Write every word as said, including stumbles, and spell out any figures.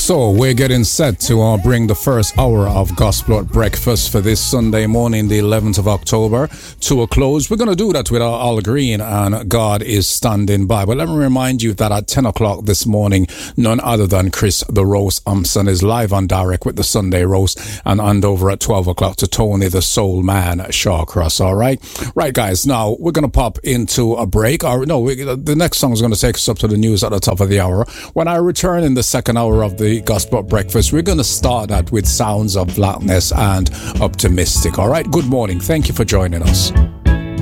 So we're getting set to uh, bring the first hour of Gospel at Breakfast for this Sunday morning, the eleventh of October, to a close. We're going to do that with uh, Al Green and God is Standing By. But let me remind you that at ten o'clock this morning, none other than Chris the Roast Umpson is live on direct with the Sunday Roast, and and over at twelve o'clock to Tony the Soul Man Shawcross. All right. Right, guys. Now we're going to pop into a break. Or no, we, the next song is going to take us up to the news at the top of the hour. When I return in the second hour of the Gospel Breakfast, we're going to start that with Sounds of Blackness and Optimistic. All right. Good morning. Thank you for joining us.